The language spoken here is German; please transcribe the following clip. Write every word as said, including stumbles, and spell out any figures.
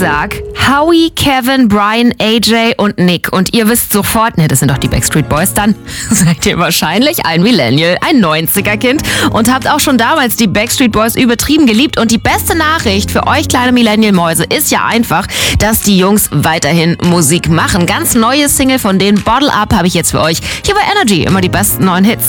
sag Howie, Kevin, Brian, A J und Nick. Und ihr wisst sofort, ne, das sind doch die Backstreet Boys, dann seid ihr wahrscheinlich ein Millennial, ein neunziger-Kind und habt auch schon damals die Backstreet Boys übertrieben geliebt. Und die beste Nachricht für euch kleine Millennial-Mäuse ist ja einfach, dass die Jungs weiterhin Musik machen. Ganz neue Single von denen, Bottle Up, habe ich jetzt für euch hier bei Energy. Immer die besten neuen Hits.